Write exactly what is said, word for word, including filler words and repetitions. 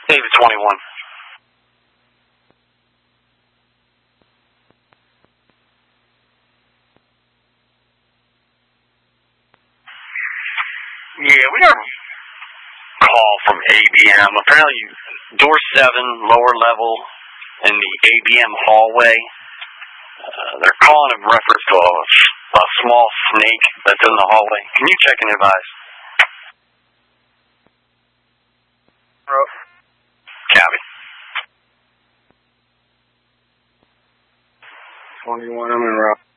David twenty-one. Yeah, we got a call from A B M. Apparently, door seven, lower level, in the A B M hallway. Uh, they're calling in reference to a, a small snake that's in the hallway. Can you check and advise? Rough. Copy. twenty-one, I'm in route.